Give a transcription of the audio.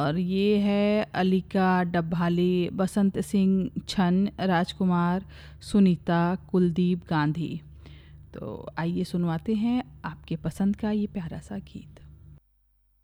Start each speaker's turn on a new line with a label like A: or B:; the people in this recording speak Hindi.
A: और ये है अलीका डब्भाले, बसंत सिंह छन, राजकुमार, सुनीता, कुलदीप गांधी। तो आइए सुनवाते हैं आपके पसंद का ये प्यारा सा गीत।